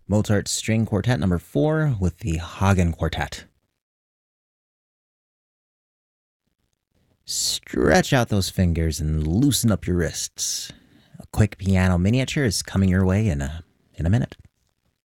Mozart String Quartet number 4 with the Hagen Quartet. Stretch out those fingers and loosen up your wrists. A quick piano miniature is coming your way in a minute.